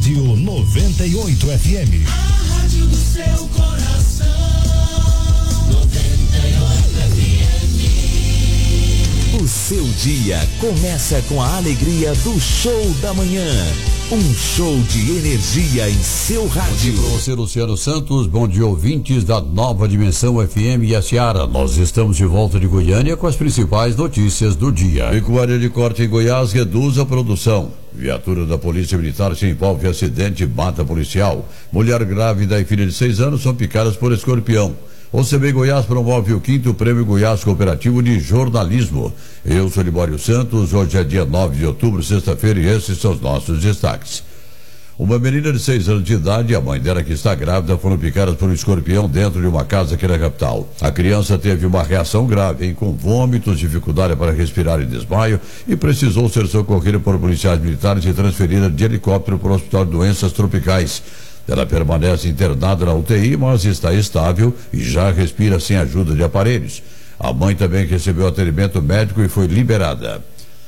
Rádio 98 FM. A rádio do seu coração. 98 FM. O seu dia começa com a alegria do show da manhã. Um show de energia em seu rádio. Bom dia para você, Luciano Santos. Bom dia, ouvintes da Nova Dimensão FM e a Seara. Nós estamos de volta de Goiânia com as principais notícias do dia. Pecuária de corte em Goiás reduz a produção. Viatura da Polícia Militar se envolve em acidente e mata policial. Mulher grávida e filha de 6 anos são picadas por escorpião. O CB Goiás promove o 5º Prêmio Goiás Cooperativo de Jornalismo. Eu sou Libório Santos, hoje é dia 9 de outubro, sexta-feira, e esses são os nossos destaques. Uma menina de 6 anos de idade e a mãe dela, que está grávida, foram picadas por um escorpião dentro de uma casa aqui na capital. A criança teve uma reação grave, com vômitos, dificuldade para respirar e desmaio, e precisou ser socorrida por policiais militares e transferida de helicóptero para o Hospital de Doenças Tropicais. Ela permanece internada na UTI, mas está estável e já respira sem ajuda de aparelhos. A mãe também recebeu atendimento médico e foi liberada.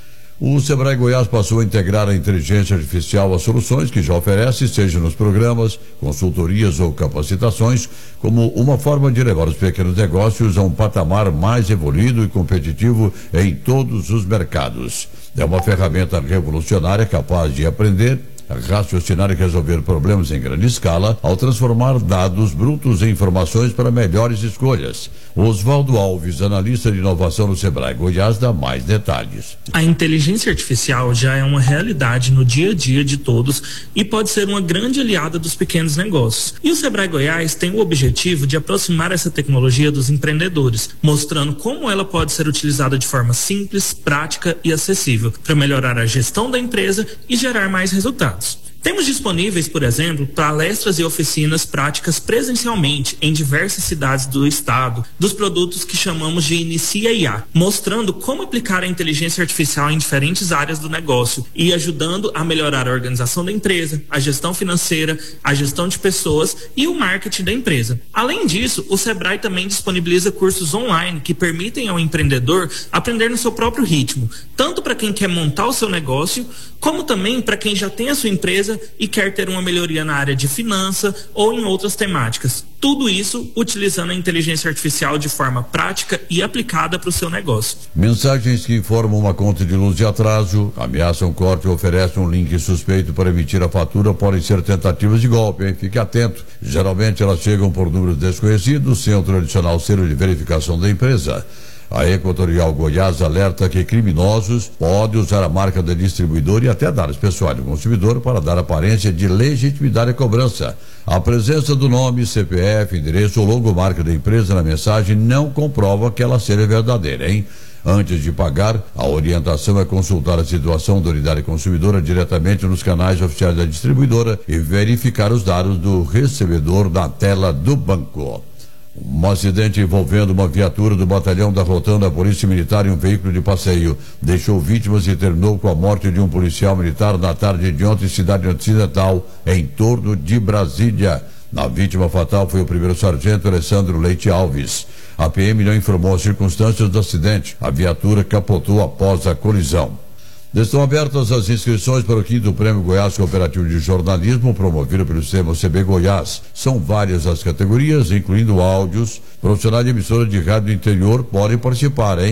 O Sebrae Goiás passou a integrar a inteligência artificial às soluções que já oferece, seja nos programas, consultorias ou capacitações, como uma forma de levar os pequenos negócios a um patamar mais evoluído e competitivo em todos os mercados. É uma ferramenta revolucionária capaz de aprender, raciocinar e resolver problemas em grande escala ao transformar dados brutos em informações para melhores escolhas. Oswaldo Alves, analista de inovação no Sebrae Goiás, dá mais detalhes. A inteligência artificial já é uma realidade no dia a dia de todos e pode ser uma grande aliada dos pequenos negócios. E o Sebrae Goiás tem o objetivo de aproximar essa tecnologia dos empreendedores, mostrando como ela pode ser utilizada de forma simples, prática e acessível para melhorar a gestão da empresa e gerar mais resultados. Temos disponíveis, por exemplo, palestras e oficinas práticas presencialmente em diversas cidades do estado, dos produtos que chamamos de Inicia IA, mostrando como aplicar a inteligência artificial em diferentes áreas do negócio e ajudando a melhorar a organização da empresa, a gestão financeira, a gestão de pessoas e o marketing da empresa. Além disso, o Sebrae também disponibiliza cursos online que permitem ao empreendedor aprender no seu próprio ritmo, tanto para quem quer montar o seu negócio, como também para quem já tem a sua empresa e quer ter uma melhoria na área de finança ou em outras temáticas. Tudo isso utilizando a inteligência artificial de forma prática e aplicada para o seu negócio. Mensagens que informam uma conta de luz de atraso, ameaçam corte ou oferecem um link suspeito para emitir a fatura podem ser tentativas de golpe, hein? Fique atento. Geralmente elas chegam por números desconhecidos, sem o tradicional selo de verificação da empresa. A Equatorial Goiás alerta que criminosos podem usar a marca do distribuidor e até dados pessoais do consumidor para dar aparência de legitimidade à cobrança. A presença do nome, CPF, endereço ou logomarca da empresa na mensagem não comprova que ela seja verdadeira, hein? Antes de pagar, a orientação é consultar a situação da unidade consumidora diretamente nos canais oficiais da distribuidora e verificar os dados do recebedor na tela do banco. Um acidente envolvendo uma viatura do batalhão da Rotan da Polícia Militar e um veículo de passeio deixou vítimas e terminou com a morte de um policial militar na tarde de ontem em Cidade Ocidental, em torno de Brasília. A vítima fatal foi o primeiro sargento Alessandro Leite Alves. A PM não informou as circunstâncias do acidente. A viatura capotou após a colisão. Estão abertas as inscrições para o 5º Prêmio Goiás Cooperativo de Jornalismo, promovido pelo sistema CB Goiás. São várias as categorias, incluindo áudios. Profissionais de emissora de rádio do interior podem participar, hein?